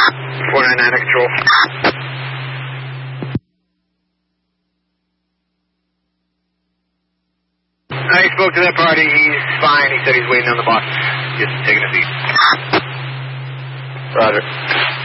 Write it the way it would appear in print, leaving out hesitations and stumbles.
499 to control. I spoke to that party. He's fine. He said he's waiting on the box. Just taking a seat. Roger.